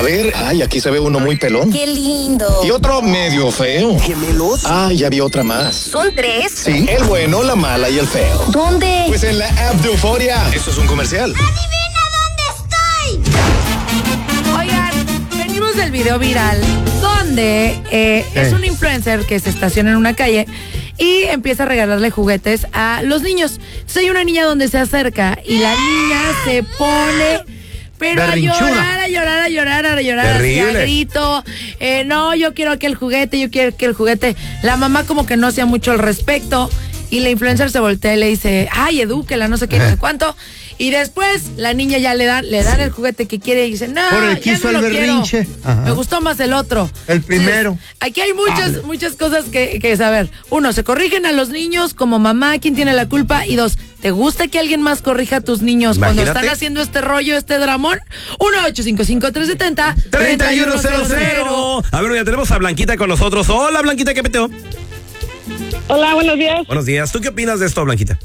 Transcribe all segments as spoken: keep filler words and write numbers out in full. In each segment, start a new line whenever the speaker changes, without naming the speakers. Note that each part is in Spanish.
ver, ay, aquí se ve uno muy pelón.
¡Qué lindo!
Y otro medio feo.
¿Gemelos?
Ah, ya vi otra más.
¿Son tres?
Sí, el bueno, la mala y el feo.
¿Dónde?
Pues en la app de Euforia. Esto es un comercial.
¡Adivina dónde estoy!
Oigan, venimos del video viral donde eh, es un influencer que se estaciona en una calle y empieza a regalarle juguetes a los niños. Entonces hay una niña donde se acerca y la niña se pone... Pero
Berrinchuda.
a llorar, a llorar, a llorar, a llorar, así, a grito. Eh, no, yo quiero aquel juguete, yo quiero aquel juguete. La mamá como que no hacía mucho al respecto. Y la influencer se voltea y le dice, ay, edúquela, no sé qué, no sé cuánto. Y después la niña ya le dan, le dan el juguete que quiere y dice, no,
Por el que
ya
hizo
no
el
lo
berrinche.
quiero.
Ajá.
Me gustó más el otro.
El primero.
Entonces, aquí hay muchas, muchas cosas que, que saber. Uno, se corrigen a los niños como mamá, ¿quién tiene la culpa? Y dos, ¿te gusta que alguien más corrija a tus niños
Imagínate.
cuando están haciendo este rollo, este dramón? uno ocho cinco cinco, tres siete cero, tres uno cero cero.
A ver, ya tenemos a Blanquita con nosotros. Hola, Blanquita, ¿qué peteo?
Hola, buenos días.
Buenos días. ¿Tú qué opinas de esto, Blanquita?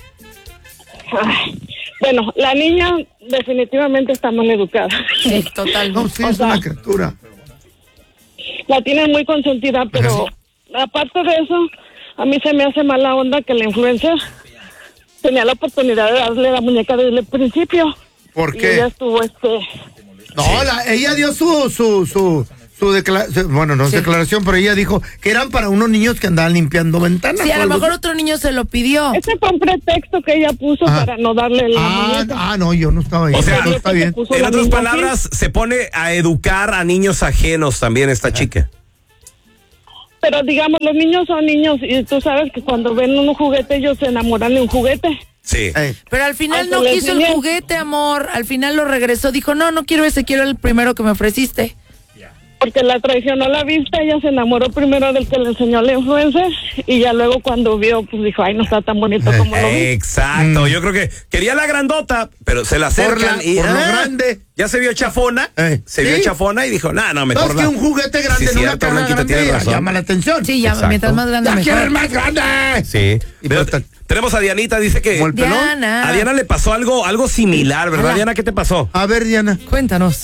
Ay, bueno, la niña definitivamente está mal educada.
Sí, total.
No, sí,
O
es
sea,
una criatura.
La tienen muy consentida, pero aparte de eso, a mí se me hace mala onda que la influencer tenía la oportunidad de darle la muñeca desde el principio.
¿Por
Y
qué?
ella estuvo este...
No, la, ella dio su, su, su, su declaración, bueno, no es
Sí.
declaración, pero ella dijo que eran para unos niños que andaban limpiando ventanas.
Sí, a
o
lo
algo
mejor
así.
otro niño se lo pidió.
Ese fue un pretexto que ella puso
Ajá.
para no darle la
Ah,
muñeca.
ah, no, yo no estaba ahí.
O sea,
no está bien.
puso
En
la
otras
niña
palabras, se pone a educar a niños ajenos también esta chica.
Pero digamos, los niños son niños y tú sabes que cuando ven un juguete ellos se enamoran de un juguete.
Sí.
Eh,
Pero al final
Ay,
no
que le
quiso el
enseñé.
juguete, amor. Al final lo regresó. Dijo, no, no quiero ese, quiero el primero que me ofreciste.
Porque la traicionó la vista, ella se enamoró primero del que le enseñó la influencer y ya luego cuando vio, pues dijo, ay, no está tan bonito como lo vi.
Exacto. Yo creo que quería la grandota, pero se la
Por
acercan
la-
y
por lo
ah,
grande.
ya se vio chafona,
Eh,
se
¿sí?
vio chafona y dijo, nah, no,
no,
mejor
es que
la-
un juguete grande
Sí,
en una
cierto,
caja
Blanquita,
grande
tienes razón.
llama la atención.
Sí, ya,
Exacto.
mientras más grande
¡Ya quiero
mejor.
el más grande!
Sí.
Y
Pero
pues,
te- tenemos a Dianita, dice que
Como el pelón.
Diana.
a Diana le pasó algo, algo similar, ¿verdad,
Hola.
Diana? ¿Qué te pasó?
A ver, Diana.
Cuéntanos.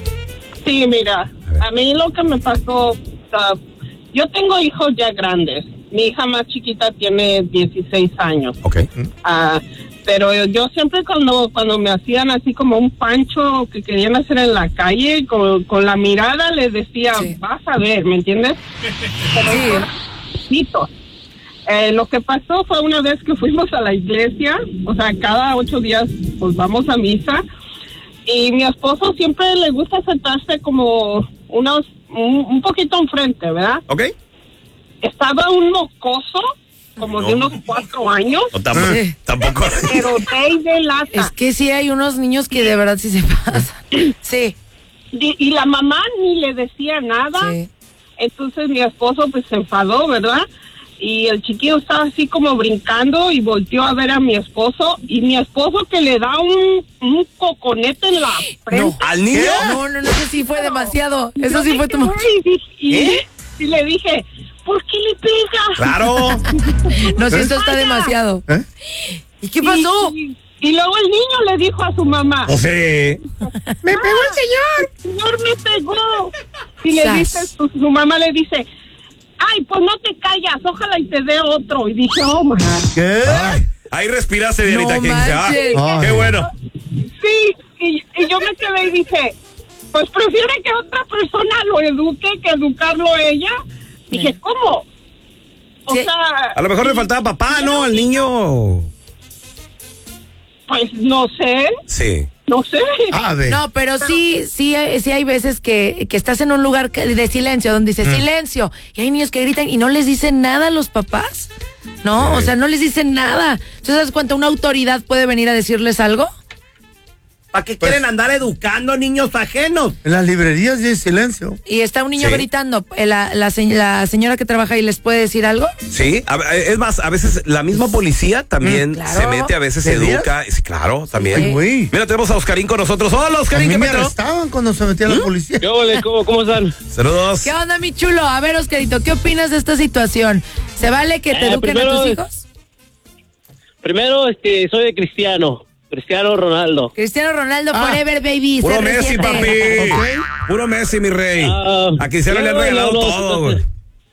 Sí, mira, a mí lo que me pasó, uh, yo tengo hijos ya grandes. Mi hija más chiquita tiene dieciséis años.
Ok.
Ah, pero yo siempre cuando cuando me hacían así como un pancho que querían hacer en la calle, con, con la mirada les decía,
Sí.
vas a ver, ¿me entiendes? Pero
Sí.
ellos, chiquitos. Eh, lo que pasó fue una vez que fuimos a la iglesia, o sea, cada ocho días pues vamos a misa, y mi esposo siempre le gusta sentarse como unos, un, un poquito enfrente, ¿verdad?
Ok.
Estaba un mocoso, como de
No.
unos cuatro años,
No, tampoco.
Sí.
tampoco.
pero de de lata.
Es que sí hay unos niños que de verdad sí se pasan. Sí.
Y, y la mamá ni le decía nada.
Sí.
Entonces mi esposo pues se enfadó, ¿verdad? Y el chiquillo estaba así como brincando y volteó a ver a mi esposo. Y mi esposo que le da un, un coconete en la frente.
¿Al niño?
No, no, no, eso sí fue demasiado. Eso sí fue tu
tu y, y, y le dije, ¿por qué le pegas?
Claro.
No, si eso está demasiado.
¿Eh?
¿Y qué pasó?
Y, y luego el niño le dijo a su mamá,
O sea,
¡me pegó el señor! ¡El señor me pegó! Y le
Sas.
dice, su, su mamá le dice, ¡ay, pues no te callas! Ojalá y te dé otro. Y dije, oh, man.
¿Qué?
ay, ahí respiraste, Dianita.
No
que dice, ah,
manches.
Ay.
qué bueno.
Sí, y, y yo me quedé y dije, pues prefiere que otra persona lo eduque que educarlo ella. Dije, ¿cómo? O
Sí.
sea,
A lo mejor le faltaba papá, ¿no? Al niño.
pues no sé,
Sí.
no sé.
A ver.
No, pero sí, sí, hay- sí hay veces que, que estás en un lugar que- de silencio, donde dice silencio, y hay niños que gritan y no les dicen nada a los papás, ¿no?
Sí.
O sea, no les dicen nada. ¿Tú sabes cuánto una autoridad puede venir a decirles algo?
¿Para qué
Pues-
quieren andar educando niños ajenos?
En las librerías de silencio.
Y está un niño
Sí.
gritando, eh, la, la, se- la señora que trabaja ahí les puede decir algo.
Sí, a- es más, a veces la misma policía también
Mm, claro.
se mete, a veces
¿De
educa. Sí, claro, también.
Ay, güey.
Mira, tenemos a Oscarín con nosotros. Hola,
A
Oscarín,
mí
¿qué
me
peteo?
arrestaban cuando se metía la policía.
¿Qué ole? ¿Cómo, cómo están?
Saludos.
¿Qué onda, mi chulo? A ver, Oscarito, ¿qué opinas de esta situación? ¿Se vale que te
Eh,
eduquen
primero
a tus
es-
hijos?
Primero, este, soy de cristiano.
Cristiano Ronaldo.
Cristiano Ronaldo
Ah.
forever, baby.
Puro
C R
Messi,
siete.
papi.
Ok.
Puro Messi, mi rey.
Ah,
A Cristiano le han
no,
regalado
no, no,
todo,
no,
güey.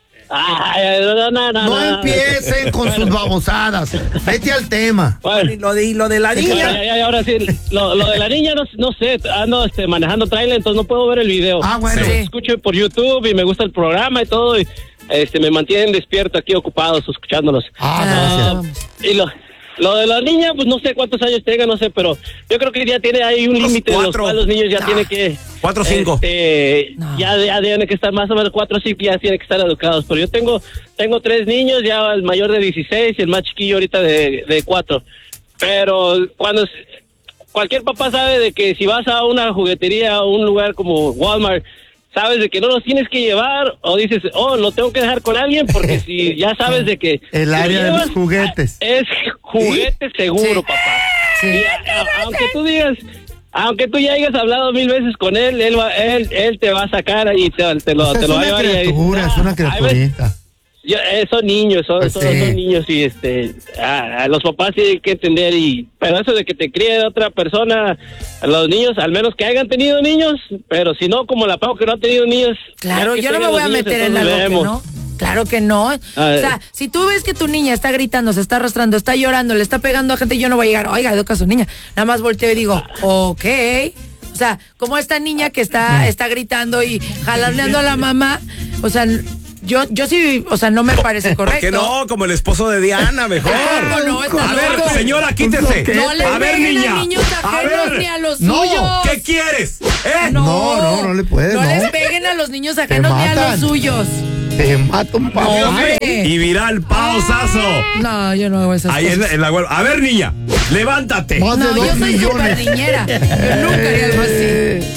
Ay, no, no, no,
No
no.
empiecen con sus babosadas. Vete al tema.
Bueno,
Y lo de, y lo de la
bueno,
niña.
ya, ya, ahora sí, lo, lo de la niña no, no sé, ando este, manejando trailer, entonces no puedo ver el video.
Ah, bueno.
Sí.
Escucho por YouTube y me gusta el programa y todo, y este, me mantienen despierto aquí ocupados escuchándolos.
Ah,
Ah,
gracias.
Y lo, lo de la niña, pues no sé cuántos años tenga, no sé, pero yo creo que ya tiene ahí un
Unos
límite de los
cuatro.
cuales los niños ya
No.
tienen que...
Cuatro o cinco.
Este,
No.
ya, ya tienen que estar más o menos cuatro o cinco, ya tienen que estar educados. Pero yo tengo tengo tres niños, ya el mayor de dieciséis y el más chiquillo ahorita de, de cuatro. Pero cuando... s- Cualquier papá sabe de que si vas a una juguetería a un lugar como Walmart, sabes de que no los tienes que llevar, o dices, oh, lo tengo que dejar con alguien, porque si ya sabes de que...
El
si lo
área de los
llevas,
juguetes.
Es juguete seguro,
Sí.
papá.
Sí.
Y a- a- aunque tú digas, aunque tú ya hayas hablado mil veces con él, él va, él, él te va a sacar y te, te lo,
O sea,
te
es
lo va a
una
llevar. y ahí-
criatura, es una
Ah, hay veces-
criaturita.
yo- eh, son niños, son,
Pues
son,
sí.
son niños y este, a, a los papás tienen que entender y, pero eso de que te críe otra persona, a los niños, al menos que hayan tenido niños, pero si no, como la Pau que no ha tenido niños.
Claro,
ya que
yo no me
tengan
voy a
los niños,
meter en
entonces
algo que
vemos.
no. Claro que no.
A
O
ver.
sea, si tú ves que tu niña está gritando, se está arrastrando, está llorando, le está pegando a gente, yo no voy a llegar, oiga, educa a su niña. Nada más volteo y digo, ok. O sea, como esta niña que está, está gritando y jalaneando a la mamá, o sea, yo, yo sí, o sea, no me parece
¿Por
correcto.
qué no? Como el esposo de Diana, mejor.
No, no, está
A ver,
loco.
señora, quítese.
No le
A ver,
peguen
niña.
a niños
A
ajenos
ver.
ni a los
No,
suyos.
¿Qué quieres? ¿Eh?
No, no, no le puedes,
No
no.
les peguen a los niños ajenos ni a
matan.
los suyos.
Te mato un pavo.
No, hombre.
Y viral, pausazo.
No, yo no hago esas
Ahí en,
cosas.
en la web. A ver, niña, levántate.
Más de
No,
dos
yo soy súper
millones.
niñera. Yo nunca haría algo así.